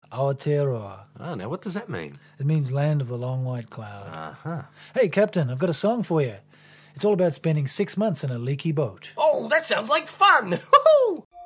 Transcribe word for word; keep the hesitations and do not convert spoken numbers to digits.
Aotearoa. Oh, now what does that mean? It means land of the long white cloud. Uh-huh. Hey, Captain, I've got a song for you. It's all about spending six months in a leaky boat. Oh, that sounds like fun! Woohoo!